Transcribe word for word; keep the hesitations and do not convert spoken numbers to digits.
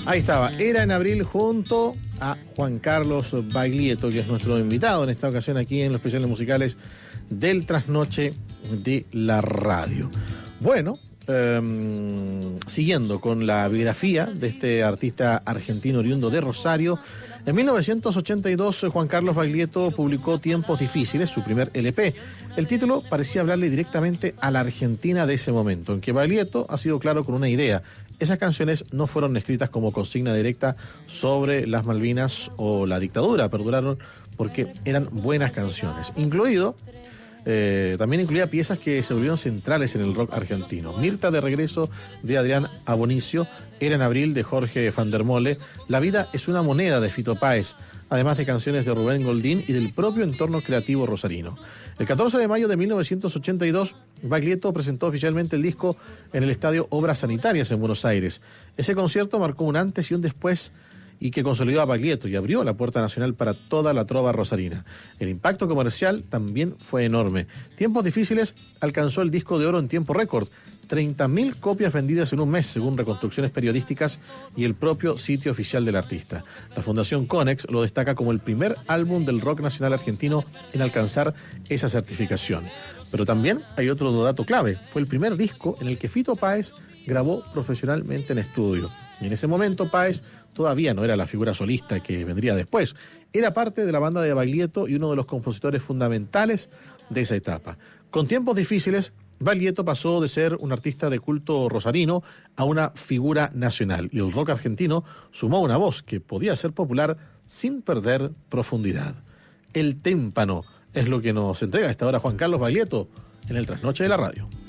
Ahí estaba, Era en Abril junto a Juan Carlos Baglietto, que es nuestro invitado en esta ocasión aquí en los especiales musicales del Trasnoche de la Radio. Bueno, eh, siguiendo con la biografía de este artista argentino oriundo de Rosario, en mil novecientos ochenta y dos Juan Carlos Baglietto publicó Tiempos Difíciles, su primer L P. El título parecía hablarle directamente a la Argentina de ese momento, en que Baglietto ha sido claro con una idea. Esas canciones no fueron escritas como consigna directa sobre las Malvinas o la dictadura, perduraron porque eran buenas canciones. Incluido, eh, también incluía piezas que se volvieron centrales en el rock argentino. Mirta de regreso, de Adrián Abonicio, Era en Abril, de Jorge van der Mole, La vida es una moneda, de Fito Páez, además de canciones de Rubén Goldín y del propio entorno creativo rosarino. El catorce de mayo de mil novecientos ochenta y dos, Baglietto presentó oficialmente el disco en el Estadio Obras Sanitarias en Buenos Aires. Ese concierto marcó un antes y un después y que consolidó a Baglietto y abrió la puerta nacional para toda la trova rosarina. El impacto comercial también fue enorme. Tiempos Difíciles alcanzó el disco de oro en tiempo récord, treinta mil copias vendidas en un mes, según reconstrucciones periodísticas y el propio sitio oficial del artista. La Fundación Conex lo destaca como el primer álbum del rock nacional argentino en alcanzar esa certificación. Pero también hay otro dato clave: fue el primer disco en el que Fito Páez grabó profesionalmente en estudio. Y en ese momento Páez todavía no era la figura solista que vendría después. Era parte de la banda de Baglietto y uno de los compositores fundamentales de esa etapa. Con Tiempos Difíciles, Baglietto pasó de ser un artista de culto rosarino a una figura nacional, y el rock argentino sumó una voz que podía ser popular sin perder profundidad. El témpano es lo que nos entrega a esta hora Juan Carlos Baglietto en el Trasnoche de la Radio.